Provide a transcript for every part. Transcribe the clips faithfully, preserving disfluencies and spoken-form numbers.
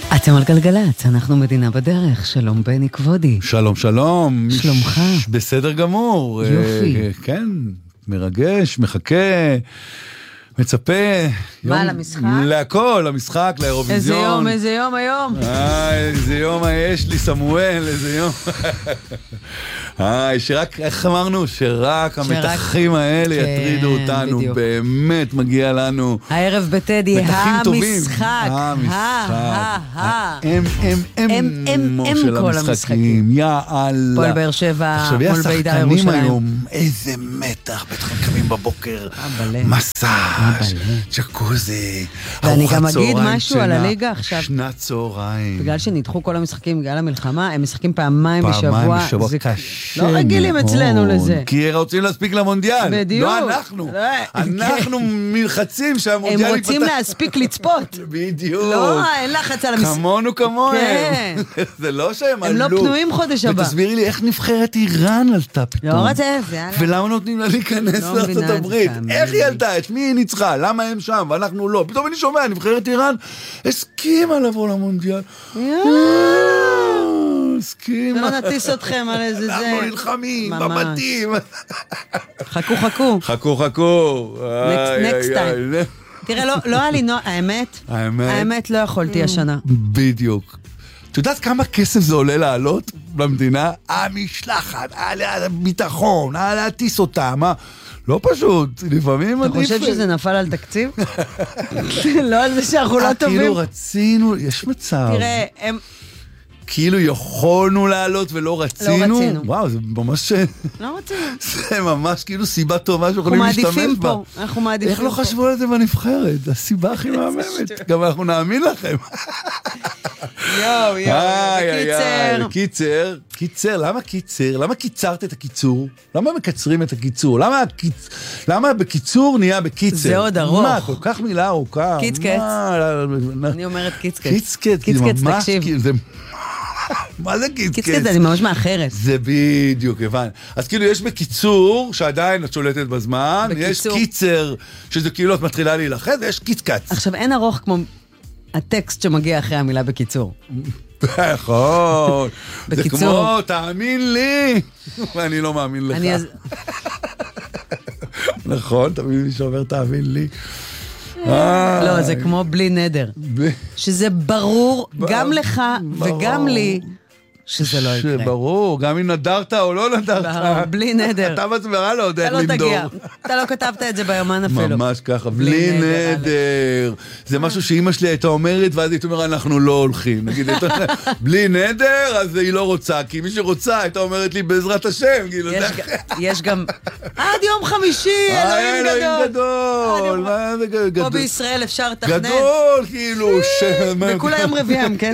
אתם על גלגלת, אנחנו מדינה בדרך. שלום בני כבודי. שלום, שלום. שלומך? בסדר גמור. יופי. כן, מרגש, מחכה, מצפה. מה, למשחק? להכל, למשחק, לאירוויזיון. איזה יום, איזה יום היום. אה, איזה יום יש לי, סמואל, איזה יום. אה, שרק, איך אמרנו? שרק המתחים האלה יטרידו אותנו. באמת מגיע לנו. הערב בטדי, המשחק. המשחק. הם, הם, הם, הם, הם של המשחקים. יאללה. פועל באר שבע, מול בית"ר ירושלים. השחקנים היום, איזה מתח, בטח קמים בבוקר. מסאז', ג'קוזי. ואני גם אגיד משהו על הליגה עכשיו. שנת צהריים. בגלל שנדחו כל המשחקים בגלל המלחמה, הם משחקים פעמיים בשבוע. פעמיים בשבוע, קשה. לא רגילים אצלנו לזה. כי רוצים להספיק למונדיאל. בדיוק. לא אנחנו. אנחנו מלחצים שהמונדיאל... הם רוצים להספיק לצפות. בדיוק. לא, אין לחץ על המשחק. כמונו כמוהם. כן. זה לא שהם עלו. הם לא פנויים חודש הבא. ותסבירי לי איך נבחרת איראן עלתה פתאום. לא רוצה, זה יאללה. ולמה נותנים לה להיכנס לארצות הברית? איך היא עלתה? את מי היא ניצחה? למה הם שם ואנחנו לא? פתאום אני שומע, נבחרת איראן הסכימה לבוא למונדיאל. הסכימה. לא נטיס אתכם על איזה זה. אנחנו נלחמים בבתים. חכו, חכו. חכו, חכו. next time. תראה, לא היה לי נוע... האמת? האמת לא יכולתי השנה. בדיוק. את יודעת כמה כסף זה עולה לעלות במדינה? המשלחת, הביטחון, להטיס אותה, מה? לא פשוט, לפעמים אתה חושב שזה נפל על תקציב? לא על זה שאנחנו לא טובים. כאילו רצינו, יש מצב. תראה, הם... כאילו יכולנו לעלות ולא רצינו. לא רצינו. וואו, זה ממש... לא רצינו. זה ממש כאילו סיבה טובה שיכולים להשתמש בה. אנחנו מעדיפים פה. אנחנו מעדיפים איך לא חשבו על זה בנבחרת? הסיבה הכי מהממת. גם אנחנו נאמין לכם. יואו, יואו. בקיצר. קיצר. קיצר, למה קיצר? למה קיצרת את הקיצור? למה מקצרים את הקיצור? למה, הקיצ... למה בקיצור נהיה בקיצר? זה עוד ארוך. מה, כל כך מילה ארוכה? קיצקץ. אני אומרת קיצקץ. קיצקץ. קיצקץ, תקשיב. זה... מה זה קיצקץ? קיצקץ אני ממש מאחרת. זה בדיוק, הבן. אז כאילו יש בקיצור, שעדיין את שולטת בזמן, יש קיצר, שזה כאילו את מתחילה להילחץ, ויש קיצקץ. עכשיו אין ארוך כמו הטקסט שמגיע אחרי המילה בקיצור. נכון. זה כמו, תאמין לי. ואני לא מאמין לך. נכון, תאמין לי שאומר תאמין לי. לא, זה כמו בלי נדר. שזה ברור גם לך וגם לי שזה לא יקרה. שברור, גם אם נדרת או לא נדרת. בלי נדר. אתה מסברה לא יודע לנדור. אתה לא תגיע. אתה לא כתבת את זה ביומן אפילו. ממש ככה, בלי נדר. זה משהו שאמא שלי הייתה אומרת, ואז הייתה אומרת, אנחנו לא הולכים. נגיד, בלי נדר, אז היא לא רוצה, כי מי שרוצה הייתה אומרת לי, בעזרת השם. יש גם, עד יום חמישי, אלוהים גדול. גדול. פה בישראל אפשר תכנן. גדול, כאילו. וכולה יום רביעם, כן?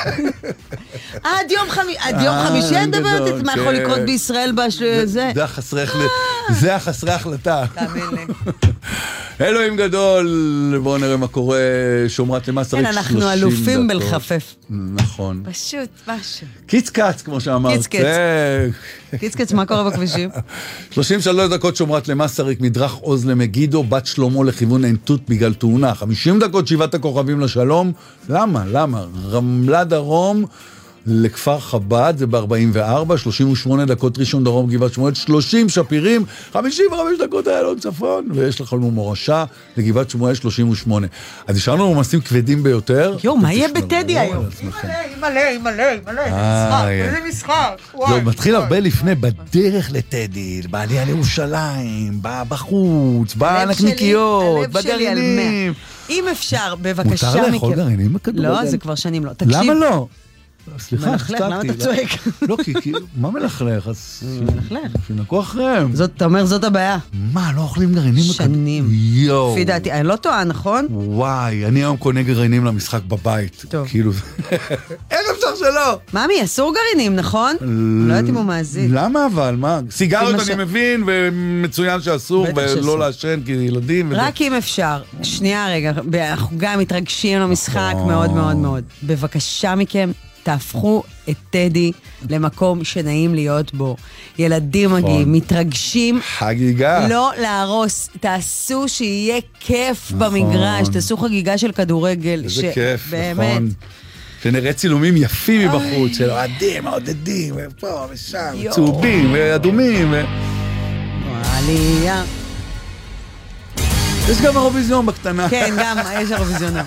עד יום חמישי. עד יום חמישי אני מדברת את מה יכול לקרות בישראל בזה. זה החסרי החלטה. תאמין לי. אלוהים גדול, בואו נראה מה קורה, שומרת למס כן, אנחנו אלופים בלחפף. נכון. פשוט, משהו. קיצקץ, כמו שאמרת. קיצקץ. קיצקץ, מה קורה בכבישים? שלושים ושלוש דקות שומרת למס הריק, מדרך עוז למגידו, בת שלמה לכיוון עינתות בגלל תאונה. חמישים דקות שבעת הכוכבים לשלום. למה? למה? רמלה דרום, לכפר חב"ד, זה ב-ארבעים וארבע, שלושים ושמונה דקות ראשון דרום גבעת שמואל, שלושים שפירים, חמישים וחמש דקות איילון צפון, ויש לכם מורשה לגבעת שמואל שלושים ושמונה. אז יש לנו עומסים כבדים ביותר. יו, מה יהיה בטדי היום? מלא, מלא, מלא, איזה משחק. זה מתחיל הרבה לפני, בדרך לטדי, בעלייה לירושלים, בחוץ, בנקניקיות, בגרעינים. אם אפשר, בבקשה מכם. מותר לאכול גרעינים בכדורגל? לא, זה כבר שנים לא. למה לא? סליחה, מלכלך, למה אתה צועק? לא, כי, מה מלכלך? אז... מלכלך. שנקו אחריהם. אתה אומר, זאת הבעיה. מה, לא אוכלים גרעינים? שנים. יואו. לפי דעתי, אני לא טועה, נכון? וואי, אני היום קונה גרעינים למשחק בבית. טוב. כאילו... איך אפשר שלא? ממי, אסור גרעינים, נכון? לא יודעת אם הוא מאזין. למה אבל? מה? סיגרות אני מבין, ומצוין שאסור, ולא לעשן, כי ילדים... רק אם אפשר. שנייה רגע, אנחנו גם מתרגשים למשחק מאוד מאוד מאוד. בבקשה מכם, תהפכו את טדי למקום שנעים להיות בו. ילדים מגיעים, מתרגשים. חגיגה. לא להרוס. תעשו שיהיה כיף במגרש. תעשו חגיגה של כדורגל. איזה כיף, נכון. שנראה צילומים יפים מבחוץ, של אוהדים, מעודדים, ופה ושם, צהובים ואדומים. עלייה. יש גם אירוויזיון בקטנה. כן, גם, יש אירוויזיון.